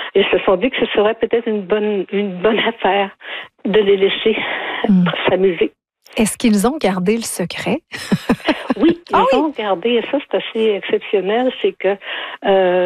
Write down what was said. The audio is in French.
ils se sont dit que ce serait peut-être une bonne affaire de les laisser s'amuser. Est-ce qu'ils ont gardé le secret? Oui, ils ont gardé, et ça c'est assez exceptionnel, c'est que